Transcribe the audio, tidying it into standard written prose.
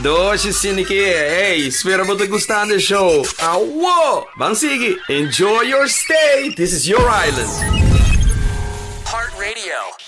Doce Siniki. Hey, espero mo te gustando the show. Awo! Bang sige, enjoy your stay. This is your island. Heart Radio.